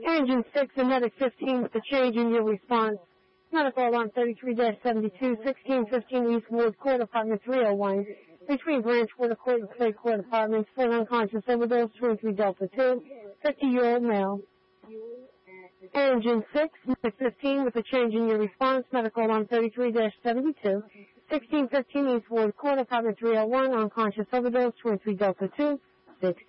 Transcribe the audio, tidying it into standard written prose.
Engine 6 and Medic 15 with the change in your response. Medical alarm 33-72, 1615 East Ward Court, Apartment 301. Between Branch Water Court and Clay Court Apartments, full unconscious overdose, 23 Delta 2, 50-year-old male. Engine 6, Medic 15 with a change in your response. Medical alarm 33-72, 1615 East Ward Court, Apartment 301, unconscious overdose, 23 Delta 2, 6.